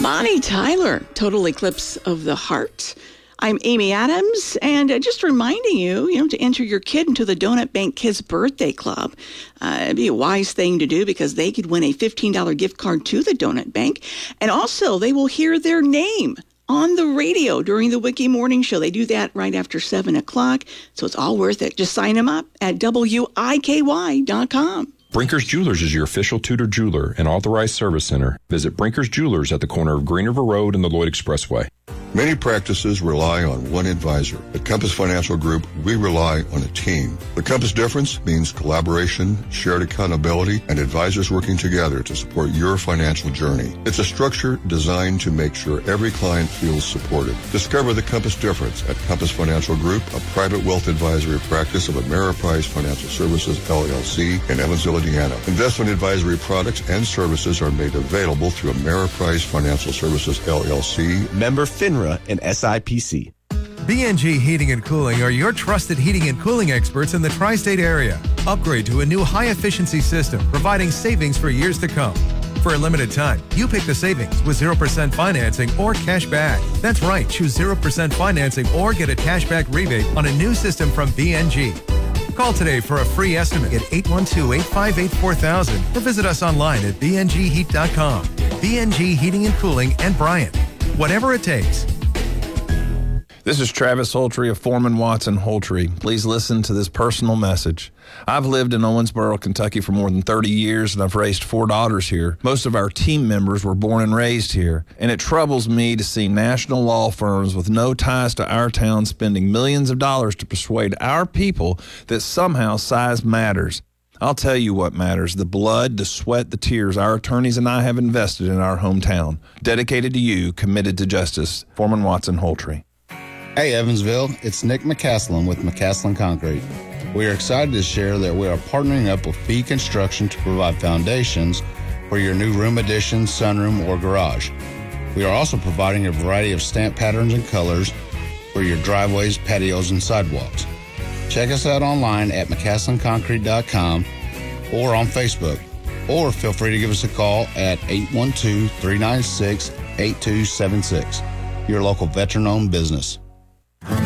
Bonnie Tyler, Total Eclipse of the Heart. I'm Amy Adams, and just reminding you, to enter your kid into the Donut Bank Kids Birthday Club. It'd be a wise thing to do because they could win a $15 gift card to the Donut Bank. And also, they will hear their name on the radio during the Wiki Morning Show. They do that right after 7 o'clock, so it's all worth it. Just sign them up at WIKY.com. Brinker's Jewelers is your official Tudor jeweler and authorized service center. Visit Brinker's Jewelers at the corner of Green River Road and the Lloyd Expressway. Many practices rely on one advisor. At Compass Financial Group, we rely on a team. The Compass difference means collaboration, shared accountability, and advisors working together to support your financial journey. It's a structure designed to make sure every client feels supported. Discover the Compass difference at Compass Financial Group, a private wealth advisory practice of Ameriprise Financial Services, LLC, in Evansville, Indiana. Investment advisory products and services are made available through Ameriprise Financial Services, LLC. Member FINRA and SIPC. BNG Heating and Cooling are your trusted heating and cooling experts in the tri-state area. Upgrade to a new high-efficiency system, providing savings for years to come. For a limited time, you pick the savings with 0% financing or cash back. That's right, choose 0% financing or get a cashback rebate on a new system from BNG. Call today for a free estimate at 812-858-4000 or visit us online at bngheat.com. BNG Heating and Cooling and Bryant. Whatever it takes. This is Travis Holtry of Foreman Watson Holtry. Please listen to this personal message. I've lived in Owensboro, Kentucky for more than 30 years, and I've raised 4 daughters here. Most of our team members were born and raised here, and it troubles me to see national law firms with no ties to our town spending millions of dollars to persuade our people that somehow size matters. I'll tell you what matters: the blood, the sweat, the tears our attorneys and I have invested in our hometown. Dedicated to you, committed to justice. Foreman Watson Holtry. Hey Evansville, it's Nick McCaslin with McCaslin Concrete. We are excited to share that we are partnering up with Fee Construction to provide foundations for your new room addition, sunroom, or garage. We are also providing a variety of stamp patterns and colors for your driveways, patios, and sidewalks. Check us out online at McCaslinConcrete.com or on Facebook, or feel free to give us a call at 812-396-8276. Your local veteran-owned business.